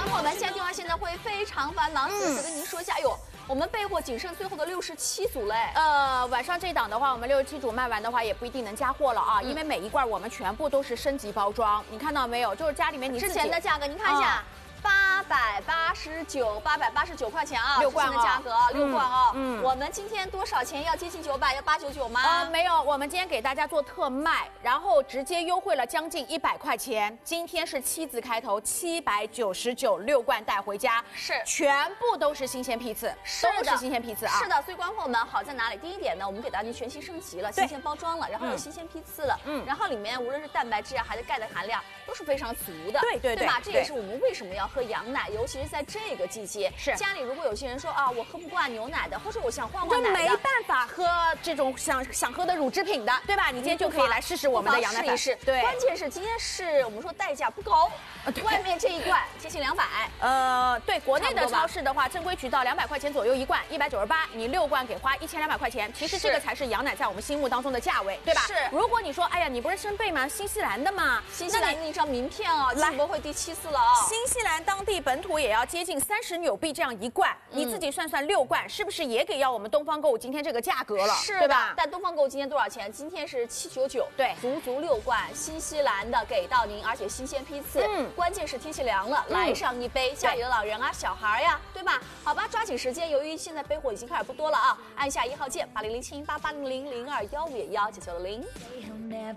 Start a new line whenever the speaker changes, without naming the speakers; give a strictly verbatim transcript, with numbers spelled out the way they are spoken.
朋友们，现在电话现在会非常繁忙，此时跟您说一下，哎呦。 我们备货仅剩最后的六十七组嘞。
呃，晚上这档的话，我们六十七组卖完的话，也不一定能加货了啊，嗯、因为每一罐我们全部都是升级包装，你看到没有？就是家里面你
之前的价格，您看一下。嗯 八百八十九，八百八十九块钱啊，
六罐
的价格，六罐啊。
嗯，
我们今天多少钱？要接近九百，要八九九吗？
呃，没有，我们今天给大家做特卖，然后直接优惠了将近一百块钱。今天是七字开头，七百九十九，六罐带回家，
是，
全部都是新鲜批次，都是新鲜批次啊。
是的，所以观众朋友们好在哪里？第一点呢，我们给大家全新升级了，新鲜包装了，然后有新鲜批次了，嗯，然后里面无论是蛋白质啊，还是钙的含量都是非常足的，
对对
对吧？这也是我们为什么要喝羊奶，尤其是在这个季节，
是
家里如果有些人说啊，我喝不惯牛奶的，或者我想换换奶的，
没办法喝这种想想喝的乳制品的，对吧？你今天就可以来试试我们的羊奶粉，
试一试。
对，
关键是今天是我们说代价不高，外面这一罐接近两百。
呃，对，国内的超市的话，正规渠道两百块钱左右一罐，一百九十八，你六罐给花一千两百块钱。其实这个才是羊奶在我们心目当中的价位，对吧？
是。
如果你说，哎呀，你不是生贝吗？新西兰的嘛，
新西兰那张名片啊，进博会第七次了啊。
新西兰当地本土也要接近三十纽币这样一罐，你自己算算六罐是不是也给要我们东方购物今天这个价格了？
是，
对吧？
但东方购物今天多少钱？今天是七九九，
对，
足足六罐新西兰的给到您，而且新鲜批次。嗯，关键是天气凉了，来上一杯，家里的老人啊、小孩呀，对吧？好吧，抓紧时间，由于现在备货已经开始不多了啊，按下一号键八零零七八八零零零二幺五幺九九零。